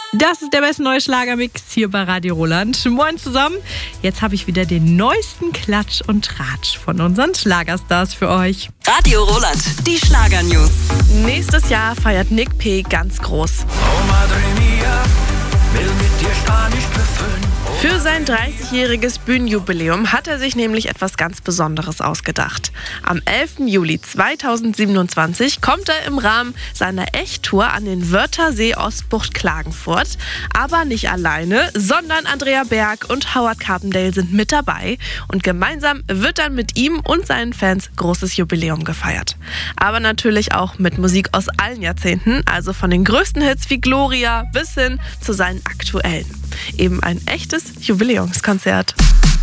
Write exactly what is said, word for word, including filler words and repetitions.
Das ist der beste neue Schlagermix hier bei Radio Roland. Moin zusammen. Jetzt habe ich wieder den neuesten Klatsch und Tratsch von unseren Schlagerstars für euch. Radio Roland, die Schlagernews. Nächstes Jahr feiert Nick P. ganz groß. Oh, Madre mia, will mit dir Spanisch befüllen. Für sein dreißigjähriges Bühnenjubiläum hat er sich nämlich etwas ganz Besonderes ausgedacht. Am elften Juli zweitausendsiebenundzwanzig kommt er im Rahmen seiner Echt-Tour an den Wörthersee Ostbucht Klagenfurt. Aber nicht alleine, sondern Andrea Berg und Howard Carpendale sind mit dabei. Und gemeinsam wird dann mit ihm und seinen Fans großes Jubiläum gefeiert. Aber natürlich auch mit Musik aus allen Jahrzehnten, also von den größten Hits wie Gloria bis hin zu seinen aktuellen. Eben ein echtes Jubiläumskonzert.